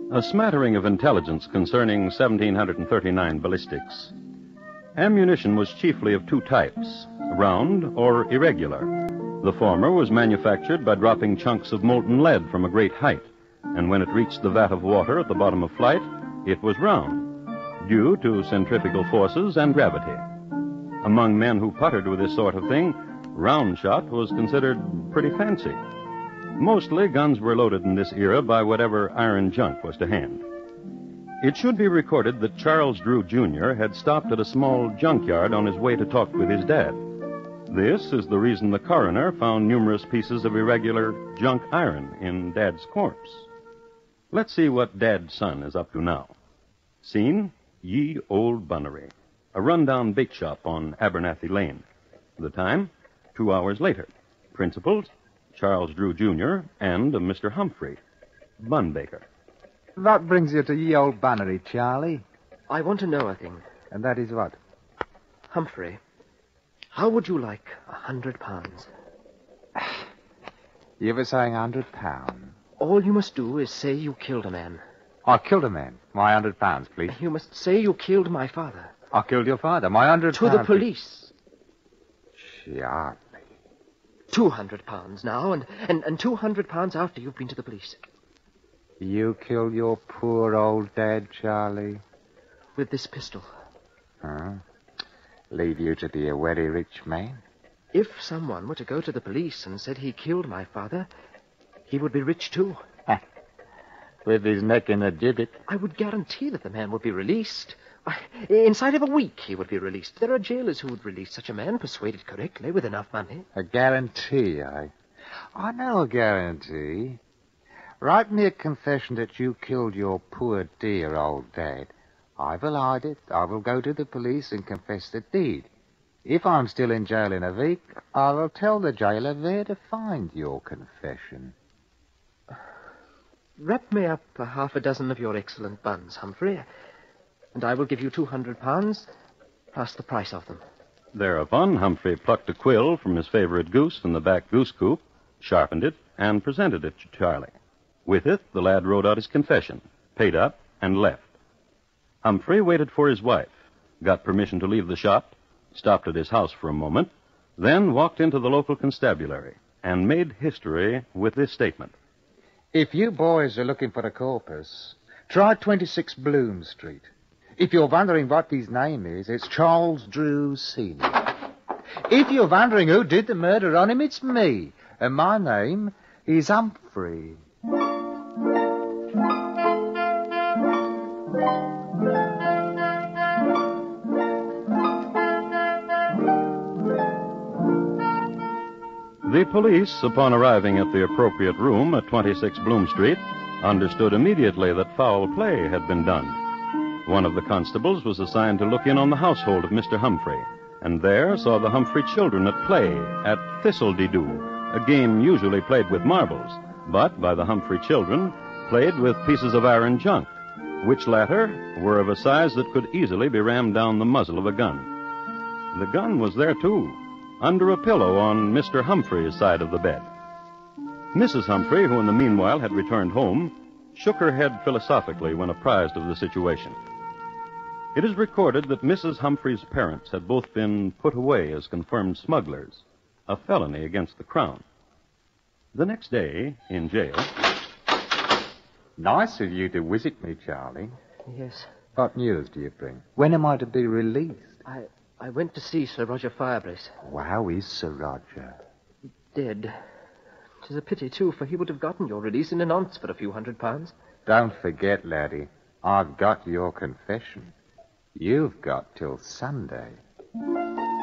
A smattering of intelligence concerning 1739 ballistics. Ammunition was chiefly of two types, round or irregular. The former was manufactured by dropping chunks of molten lead from a great height, and when it reached the vat of water at the bottom of flight, it was round, due to centrifugal forces and gravity. Among men who puttered with this sort of thing, round shot was considered pretty fancy. Mostly, guns were loaded in this era by whatever iron junk was to hand. It should be recorded that Charles Drew, Jr. had stopped at a small junkyard on his way to talk with his dad. This is the reason the coroner found numerous pieces of irregular junk iron in Dad's corpse. Let's see what Dad's son is up to now. Scene, Ye Old Bunnery, a rundown bake shop on Abernathy Lane. The time, 2 hours later. Principals, Charles Drew, Jr. and Mr. Humphrey, bun baker. What brings you to Ye Old Bunnery, Charlie? I want to know a thing. And that is what? Humphrey, how would you like £100? You were saying £100? All you must do is say you killed a man. I killed a man. My £100, please. You must say you killed my father. I killed your father. My £100. To the police. Charlie. £200 now, and £200 after you've been to the police. You killed your poor old dad, Charlie? With this pistol. Huh? Leave you to be a very rich man? If someone were to go to the police and said he killed my father, he would be rich too. With his neck in a gibbet. I would guarantee that the man would be released. Inside of a week, he would be released. There are jailers who would release such a man, persuaded correctly, with enough money. A guarantee, I know a guarantee. Write me a confession that you killed your poor, dear old dad. I will hide it. I will go to the police and confess the deed. If I'm still in jail in a week, I will tell the jailer where to find your confession. Wrap me up half a dozen of your excellent buns, Humphrey, and I will give you £200, plus the price of them. Thereupon, Humphrey plucked a quill from his favorite goose in the back goose coop, sharpened it, and presented it to Charlie. With it, the lad wrote out his confession, paid up, and left. Humphrey waited for his wife, got permission to leave the shop, stopped at his house for a moment, then walked into the local constabulary and made history with this statement. If you boys are looking for a corpus, try 26 Bloom Street. If you're wondering what his name is, it's Charles Drew Sr. If you're wondering who did the murder on him, it's me. And my name is Humphrey. The police, upon arriving at the appropriate room at 26 Bloom Street, understood immediately that foul play had been done. One of the constables was assigned to look in on the household of Mr. Humphrey, and there saw the Humphrey children at play at Thistle-de-doo, a game usually played with marbles, but by the Humphrey children played with pieces of iron junk, which latter were of a size that could easily be rammed down the muzzle of a gun. The gun was there, too, under a pillow on Mr. Humphrey's side of the bed. Mrs. Humphrey, who in the meanwhile had returned home, shook her head philosophically when apprised of the situation. It is recorded that Mrs. Humphrey's parents had both been put away as confirmed smugglers, a felony against the Crown. The next day, in jail... Nice of you to visit me, Charlie. Yes. What news do you bring? When am I to be released? I went to see Sir Roger Firebrace. How is Sir Roger? Dead. 'Tis a pity, too, for he would have gotten your release in an ounce for a few £100. Don't forget, laddie, I've got your confession. You've got till Sunday.